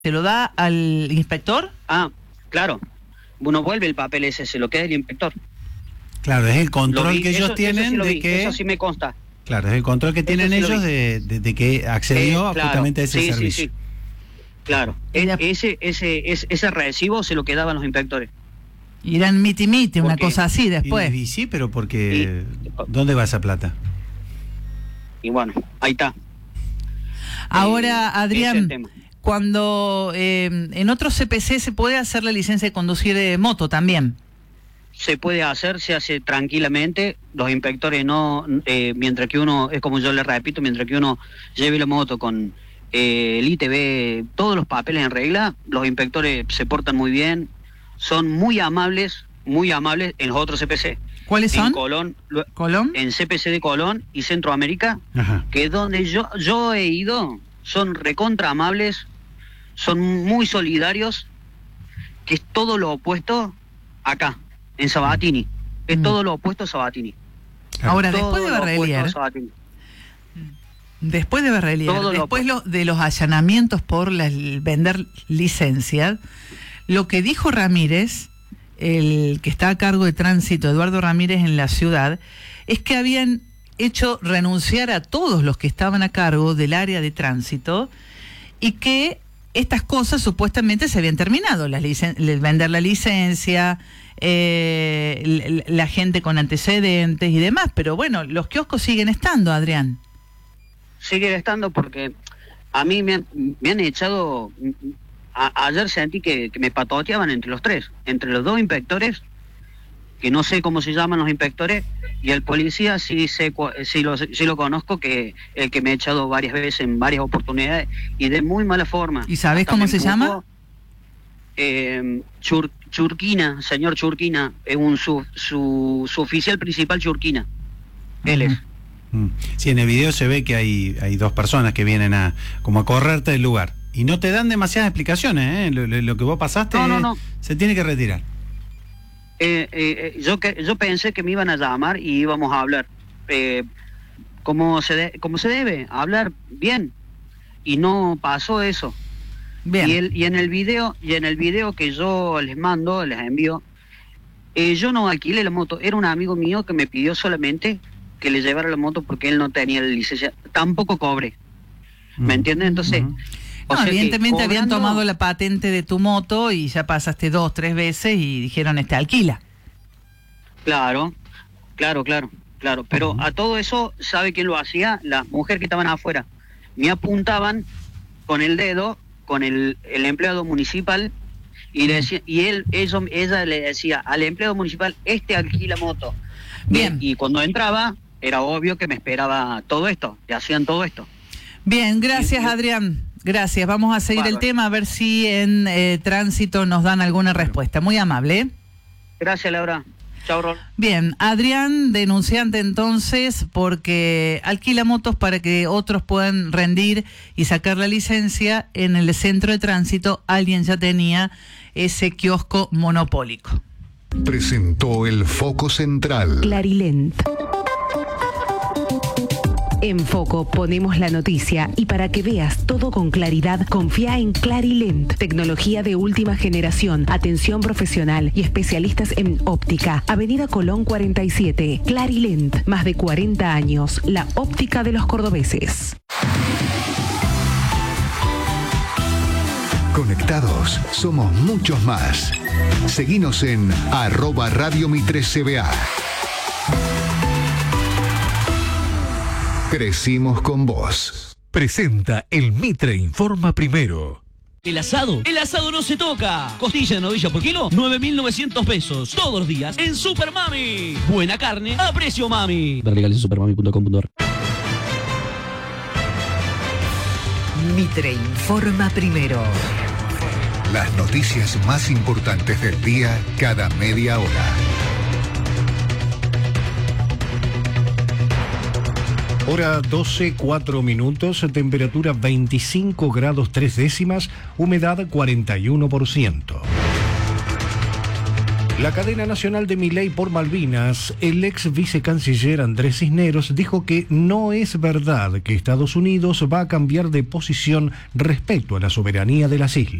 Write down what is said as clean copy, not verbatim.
¿Se lo da al inspector? Ah, claro. Uno vuelve el papel ese, se lo queda el inspector. Claro, es el control que ellos tienen eso sí de que... Eso sí me consta. Claro, es el control que tienen ellos de que accedió claro, justamente a ese sí, servicio. Sí. Claro, ese recibo se lo quedaban los inspectores. Irán miti, una cosa así después. Y sí, pero porque... ¿Dónde va esa plata? Y bueno, ahí está. Ahora, Adrián, es cuando en otros CPC se puede hacer la licencia de conducir de moto también. Se puede hacer, se hace tranquilamente. Los inspectores no, mientras que uno, es como yo le repito, mientras que uno lleve la moto con el ITV, todos los papeles en regla, los inspectores se portan muy bien, son muy amables en los otros CPC. ¿Cuáles son? En Colón, en CPC de Colón y Centroamérica, Ajá. Que es donde yo he ido, son recontra amables, son muy solidarios, que es todo lo opuesto acá, en Sabatini. Es todo lo opuesto a Sabatini. Ahora, Todo después de lo opuesto Berrelier, a Sabatini. después de los allanamientos por vender licencias, lo que dijo Ramírez, el que está a cargo de tránsito, Eduardo Ramírez, en la ciudad, es que habían hecho renunciar a todos los que estaban a cargo del área de tránsito y que estas cosas supuestamente se habían terminado, vender la licencia, la gente con antecedentes y demás, pero bueno, los kioscos siguen estando, Adrián. Siguen estando porque a mí me han echado... Ayer sentí que me patoteaban entre los tres, entre los dos inspectores, que no sé cómo se llaman los inspectores, y el policía sí lo conozco, que el que me ha echado varias veces en varias oportunidades y de muy mala forma. ¿Y sabes cómo se llama? Churquina, señor Churquina, es su oficial principal, Churquina. Él es. Sí, en el video se ve que hay dos personas que vienen como a correrte del lugar. Y no te dan demasiadas explicaciones, ¿eh? Lo que vos pasaste no. Se tiene que retirar. Yo pensé que me iban a llamar y íbamos a hablar como se debe, hablar bien. Y no pasó eso. Bien. Y en el video que yo les envío, yo no alquilé la moto, era un amigo mío que me pidió solamente que le llevara la moto porque él no tenía la licencia, tampoco cobré. ¿Me entiendes? Entonces... No, evidentemente habían tomado la patente de tu moto y ya pasaste 2, 3 veces y dijeron, alquila. Claro. Pero a todo eso, ¿sabe quién lo hacía? Las mujeres que estaban afuera. Me apuntaban con el dedo, con el empleado municipal, y le decía, ella le decía al empleado municipal, alquila moto. Bien. Y cuando entraba, era obvio que me esperaba todo esto, que hacían todo esto. Bien, gracias, Adrián. Gracias, vamos a seguir el tema a ver si en tránsito nos dan alguna respuesta. Muy amable, ¿eh? Gracias, Laura. Chao, Rol. Bien, Adrián, denunciante entonces, porque alquila motos para que otros puedan rendir y sacar la licencia. En el centro de tránsito alguien ya tenía ese kiosco monopólico. Presentó el Foco Central. Clarilent. En Foco ponemos la noticia y para que veas todo con claridad, confía en Clarilent. Tecnología de última generación, atención profesional y especialistas en óptica. Avenida Colón 47. Clarilent, más de 40 años. La óptica de los cordobeses. Conectados, somos muchos más. Seguinos en @Radio Mitre CBA. Crecimos con vos. Presenta el Mitre Informa Primero. El asado no se toca. Costilla de novilla por kilo, 9.900 pesos. Todos los días en Super Mami. Buena carne a precio mami. Ver legales en supermami.com.ar. Mitre Informa Primero. Las noticias más importantes del día cada media hora. Hora 12, 4 minutos, temperatura 25 grados 3 décimas, humedad 41%. La cadena nacional de Milei por Malvinas, el ex vicecanciller Andrés Cisneros dijo que no es verdad que Estados Unidos va a cambiar de posición respecto a la soberanía de las islas.